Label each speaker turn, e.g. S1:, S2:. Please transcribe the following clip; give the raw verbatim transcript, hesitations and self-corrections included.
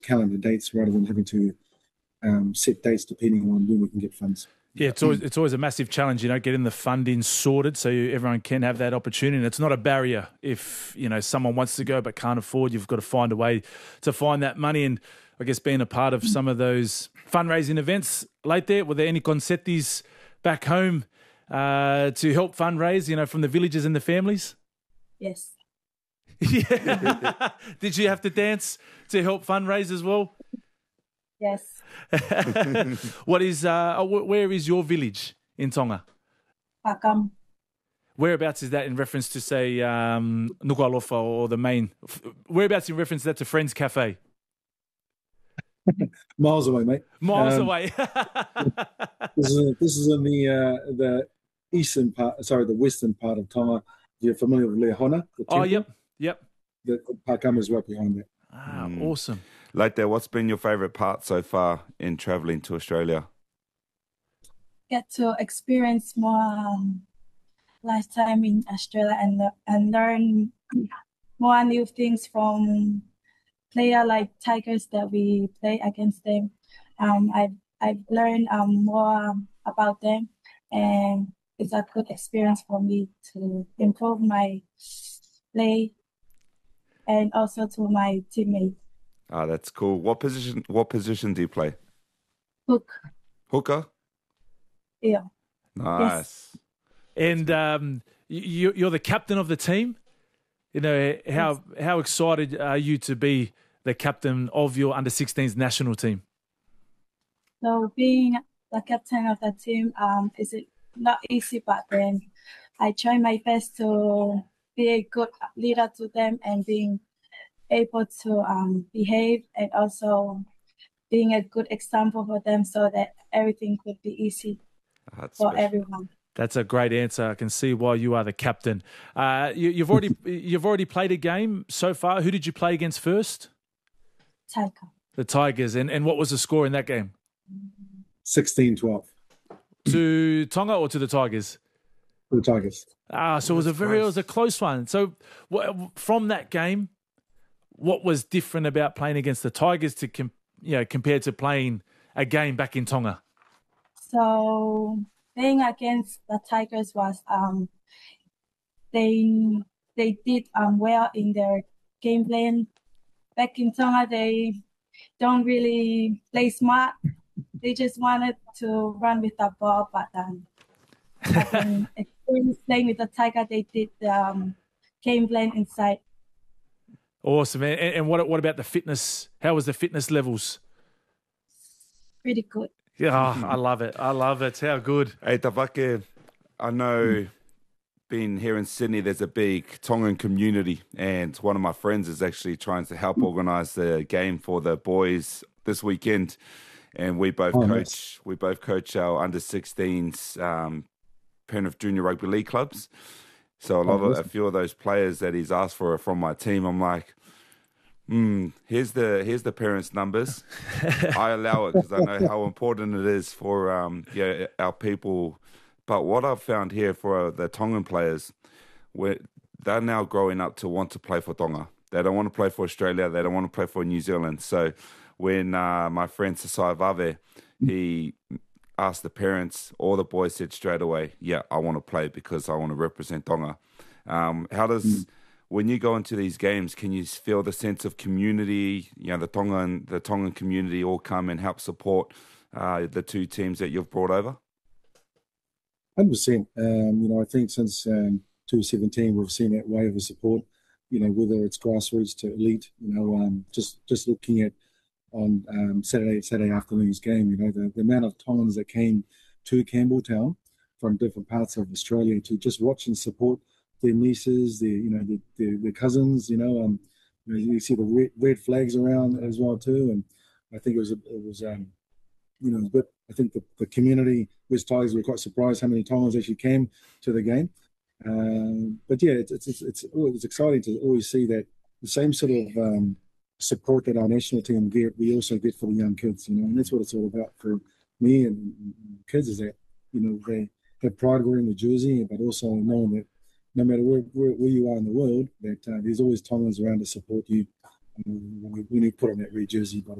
S1: calendar dates rather than having to um, set dates depending on when we can get funds.
S2: Yeah, it's always it's always a massive challenge, you know, getting the funding sorted so you, everyone can have that opportunity. And it's not a barrier if, you know, someone wants to go but can't afford. You've got to find a way to find that money. And I guess being a part of some of those fundraising events late there, were there any concertis back home uh, to help fundraise, you know, from the villages and the families?
S3: Yes.
S2: Yeah. Did you have to dance to help fundraise as well?
S3: Yes.
S2: What is, uh, where is your village in Tonga?
S3: Pakam.
S2: Whereabouts is that in reference to, say, um, Nuku'alofa or the main? Whereabouts in reference to that to Friends Cafe?
S1: Miles away, mate.
S2: Miles
S1: um,
S2: away.
S1: this, is, this is in the uh, the eastern part, sorry, the western part of Tonga. You're familiar with Leahona?
S2: Oh, yep, yep.
S1: The Pakam is right behind that.
S2: Ah, mm. Awesome.
S4: Leite, what's been your favourite part so far in travelling to Australia?
S3: Get to experience more um, lifetime in Australia and and learn more new things from player like Tigers that we play against them. Um, I've I've learned um, more about them, and it's a good experience for me to improve my play and also to my teammates.
S4: Ah, that's cool. What position? What position do you play?
S3: Hook.
S4: Hooker.
S3: Yeah.
S4: Nice.
S3: Yes.
S2: And um, you, you're the captain of the team. You know, how yes. how excited are you to be the captain of your under sixteens national team?
S3: So being the captain of the team um, is not easy, but then I try my best to be a good leader to them and being able to um, behave and also being a good example for them so that everything could be easy
S4: That's
S3: for
S4: special.
S3: everyone.
S2: That's a great answer. I can see why you are the captain. Uh, you, you've already you've already played a game so far. Who did you play against first?
S3: Tiger.
S2: The Tigers. And, and what was the score in that game?
S1: sixteen twelve.
S2: To Tonga or to the Tigers?
S1: To the Tigers.
S2: Ah, so it was a very close. It was a close one. So from that game, what was different about playing against the Tigers to com- you know compared to playing a game back in Tonga?
S3: So playing against the Tigers was um they they did um well in their game plan. Back in Tonga, they don't really play smart. They just wanted to run with the ball, but um, when playing with the Tiger, they did the um, game plan inside.
S2: Awesome, and, and what what about the fitness? How was the fitness levels?
S3: Pretty good.
S2: Yeah, oh, I love it. I love it. How good.
S4: Hey, Tavake, I know being here in Sydney, there's a big Tongan community, and one of my friends is actually trying to help organise the game for the boys this weekend. And we both
S1: oh,
S4: coach.
S1: Nice.
S4: We both coach our under sixteens um, Penrith Junior Rugby League clubs. So a lot oh, of a few of those players that he's asked for are from my team. I'm like, hmm, here's the here's the parents' numbers. I allow it because I know how important it is for um, yeah, our people. But what I've found here for the Tongan players, where they're now growing up to want to play for Tonga. They don't want to play for Australia. They don't want to play for New Zealand. So when uh, my friend Sasai Vave, he asked the parents, all the boys said straight away, yeah, I want to play because I want to represent Tonga. Um, how does, mm. when you go into these games, can you feel the sense of community, you know, the Tongan, the Tongan community all come and help support uh, the two teams that you've brought over?
S1: one hundred percent. Um, you know, I think since um, twenty seventeen, we've seen that wave of support, you know, whether it's grassroots to elite, you know, um, just, just looking at on um, Saturday Saturday afternoon's game, you know, the, the amount of Tongans that came to Campbelltown from different parts of Australia to just watch and support their nieces, their, you know, their, their, their cousins, you know, um, you, know, you see the red, red flags around as well too, and I think it was, it was um, you know, but I think the, the community, West Tigers, were quite surprised how many Tongans actually came to the game. Um, but yeah, it's, it's, it's, it's, it's exciting to always see that the same sort of um, support that our national team get, we also get for the young kids, you know, and that's what it's all about for me and, and kids, is that, you know, they have pride wearing the jersey, but also knowing that no matter where, where, where you are in the world, that uh, there's always Tongans around to support you when we, when we put on that red jersey. But